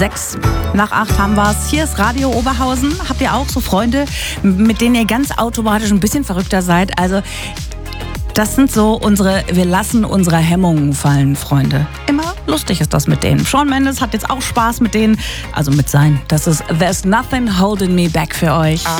7:06 haben wir es. Hier ist Radio Oberhausen. Habt ihr auch so Freunde, mit denen ihr ganz automatisch ein bisschen verrückter seid? Also das sind so wir lassen unsere Hemmungen fallen, Freunde. Immer lustig ist das mit denen. Shawn Mendes hat jetzt auch Spaß mit denen, also mit sein. Das ist There's Nothing Holding Me Back für euch.